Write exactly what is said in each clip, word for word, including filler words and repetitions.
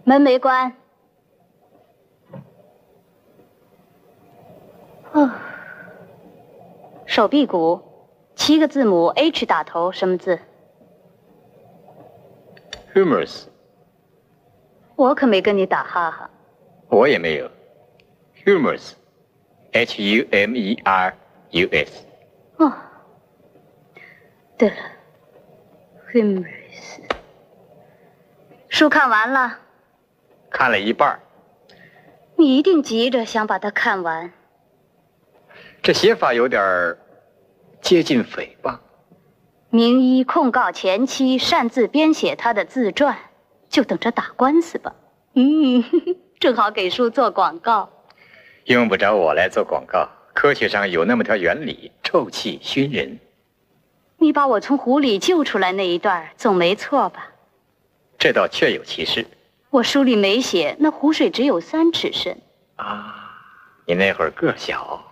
门没关。哦，手臂骨，七个字母 H 打头，什么字 ？Humerus。 我可没跟你打哈哈。 我也没有。Humerus，H U M E R U S。 哦，对了 ，Humerus。书看完了。 看了一半。 你一定急着想把它看完。 这写法有点接近诽谤。 名医控告前妻擅自编写他的自传，就等着打官司吧。嗯，正好给书做广告。 用不着我来做广告，科学上有那么条原理，臭气熏人。 你把我从湖里救出来那一段总没错吧？ 这倒确有其事。 我书里没写，那湖水只有三尺深。 啊，你那会儿个小。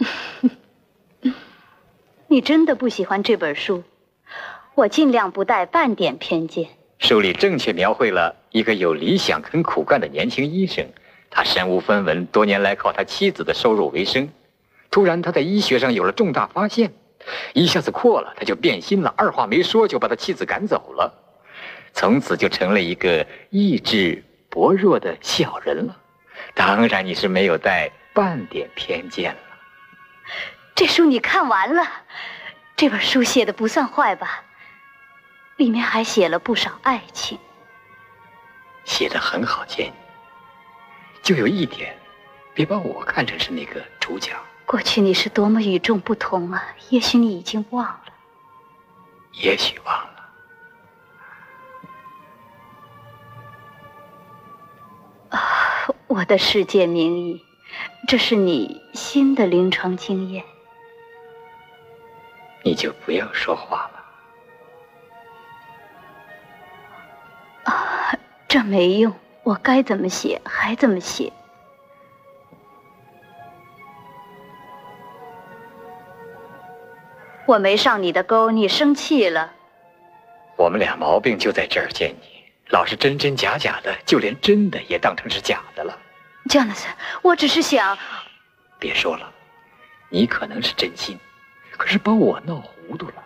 你真的不喜欢这本书？我尽量不带半点偏见。 书里正确描绘了一个有理想肯苦干的年轻医生，他身无分文，多年来靠他妻子的收入为生。突然他在医学上有了重大发现，一下子阔了，他就变心了，二话没说就把他妻子赶走了，从此就成了一个意志薄弱的小人了。当然你是没有带半点偏见了。 这书你看完了？这本书写的不算坏吧？里面还写了不少爱情。 写得很好，见你。就有一点，别把我看成是那个主角。 过去你是多么与众不同啊！也许你已经忘了。 也许忘了。 啊，我的世界名医，这是你新的临床经验。 你就不要说话了。 啊，这没用，我该怎么写还怎么写。我没上你的钩，你生气了。 我们俩毛病就在这儿，见你老是真真假假的，就连真的也当成是假的了。 Jonathan，我只是想…… 别说了，你可能是真心，可是把我闹糊涂了。